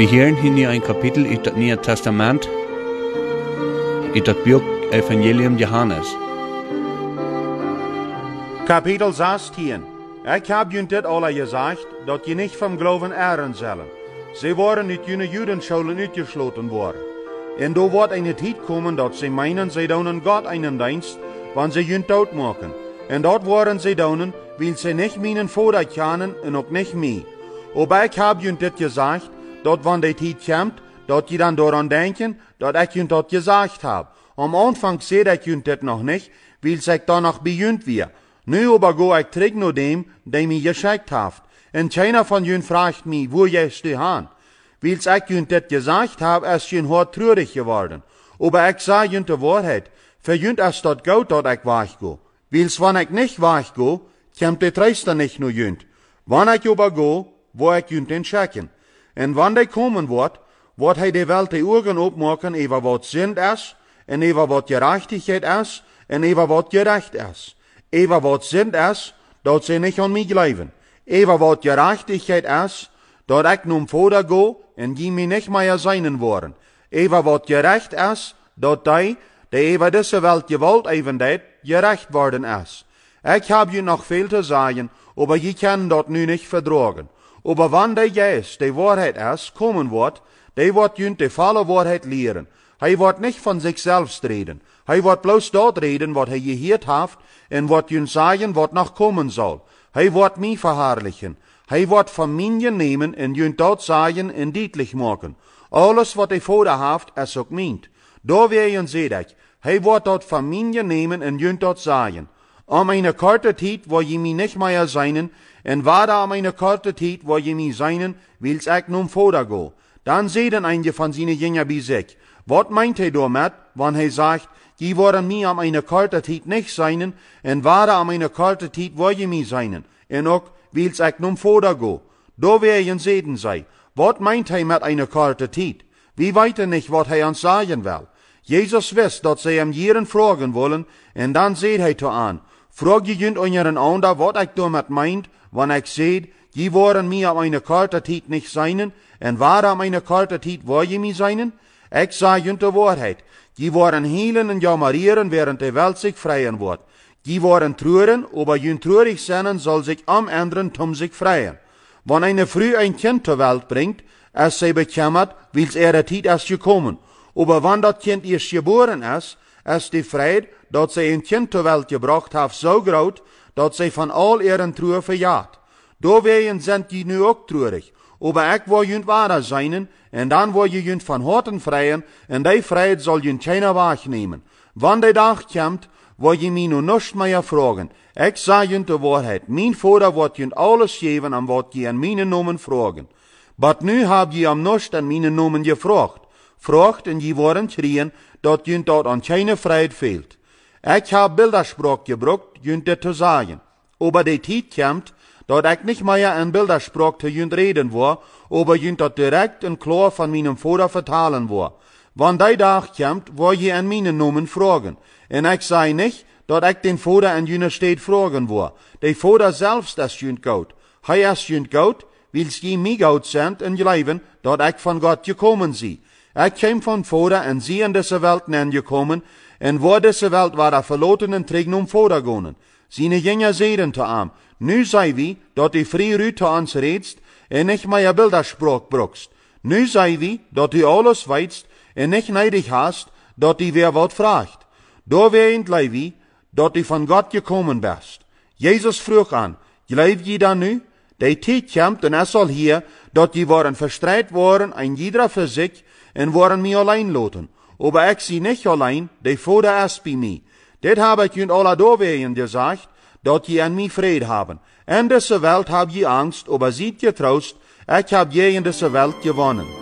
Wir hören hier ein Kapitel in das Neue Testament, in das Buch Evangelium Johannes. Kapitel 16. Ich habe ihnen dit alle gesagt, dat je nicht vom Glauben ehren sollen. Sie waren uit jene Judenschulen uitgesloten worden. En da wordt eine Zeit kommen, dat sie meinen, sie doen Gott einen Dienst, wann sie jün dood machen. En dort waren sie doen, weil sie nicht meinen Vater kennen und auch nicht mich. Aber ich habe ihnen dit gesagt, dat wann die Zeit kommt, dat je dann daran denken, dat ich ihnen dat gesagt habe. Am Anfang seht ich ihnen dit noch nicht, weil ich danach bejünt wir. Nu aber go ich zurück nur dem, der mich geschickt hat. Und keiner von ihnen fragt mich, wo gehst du hin? Weil ich ihnen das gesagt habe, ist ihnen hart traurig geworden. Aber ich sage ihnen die Wahrheit, für ihnen ist das gut, dass ich weggehe. Weil wenn ich nicht weggehe, kommt die Tröster nicht nur ihnen. Wenn ich aber gehe, wo ich ihnen den schicken. Und wenn der kommen wird er die Welt die Augen aufmachen, über was Sünd ist, und über was Gerechtigkeit ist, und über was gerecht ist. Über was Sünd ist, dat sie nicht an mich glauben. Über was Gerechtigkeit ist, dat ich nun Vater go und die mich nicht mehr seinen wollen. Über was gerecht ist, dat die über diese Welt gewollt even dat, gerecht worden ist. Ich hab je noch viel zu sagen, aber je können dat nu nicht vertragen. Aber wann der Geist, die Wahrheit ist, kommen wird, die wird jünt die volle Wahrheit lehren. Hij wird nicht von sich selbst reden. Hij wird bloß dort reden, was er gehört hat, und wird jünt sagen, was noch kommen soll. Hij wird mich verherrlichen. Hij wird Familie nehmen und jünt dort sagen und deutlich machen. Alles, was er Vater hat, ist auch meint. Da werden seht ich, hij wird dort Familie nehmen und jünt dort sagen. Eine kurze Zeit, wo je mich nicht mehr seinen, und warte eine kurze Zeit, wo je mich seinen, will's ich nun Vater go. Dann seht einige von seinen Jünger bei sich. Was meint er damit, wenn er sagt, die wollen mir eine kurze Zeit nicht seinen, und warte eine kurze Zeit, wo je mich seinen, und auch will's ich nun Vater go. Da werden sehen sei. Was meint er mit einer kurze Zeit? Wir weiten nicht, was er uns sagen will. Jesus wisst, dass sie ihm jeden fragen wollen, und dann seht er an. Frag je jünt euren ander, was ich damit meint, wenn ich seht, die wollen mir eine kurze Zeit nicht seinen, und warte eine kurze Zeit, wo je mich seinen? Ich sage jünt die Wahrheit. Die wollen hehlen und jammerieren, während die Welt sich freien wird. Die wollen trüren, aber jünt trürig sein, soll sich am anderen sich freien. Wenn eine Frau ein Kind zur Welt bringt, ist sie bekümmert, weil ihre Zeit ist gekommen. Aber wenn das Kind erst geboren ist die Freude, dass sie ein Kind zur Welt gebracht hat, so groß, dass sie von all ihren Trühe verjagt. Da sind die nu auch traurig. Aber ich will jünt wahrer sein, und dann will je jünt von Horten freien, und die Freiheit soll jünt keiner wahrnehmen. Wann der Tag kommt, will je mich nur nicht mehr fragen. Ich sage jünt die Wahrheit. Mein Vater wird jünt alles geben, am wird je an meinen Namen fragen. But nu hab je am nicht an meinen Namen gefragt. Fragt, und je wollen schreien, dat jünt dort an keine Freiheit fehlt. Ich hab Bildersprach gebraucht, jünt das zu sagen. Aber die Zeit kommt, dat ich nicht mehr in Bildersprach zu jünt reden war, aber jünt dat direkt und klar von meinem Vater vertalen war. Wann der Tag kommt, wo je an meinen Namen fragen. Und ich sei nicht, dat ich den Vater in jüner Stadt fragen war. Der Vater selbst ist jünt Gott. Hij ist jünt Gott, wils je mich Gott sind und glauben, dat ich von Gott gekommen sie. Ich kam von Vater und sie in diese Welt gekommen, und wo diese Welt war der verlotenen Trignum Vater gegangen. Seine Jünger sehen zu ihm, nu sei wie, dat die früher zu uns redst, und nicht mehr Bildersprach brauchst. Nu sei wie, dat du alles weißt, und nicht neidig hast, dat die wer wat fragt. Da wähnt wie, dat du von Gott gekommen bist. Jesus frug an, glaub je dann nu? Die Zeit kommt, und es soll hier, dat die waren verstreit worden, ein jeder für sich, und waren mir allein loten. Aber ich sie nicht allein, der Vater ist bei mir. Das habe ich ihnen alle da gesagt, dat je an mich Fried haben. In dieser Welt hab je Angst, aber seid getrost, ich hab je in dieser Welt gewonnen.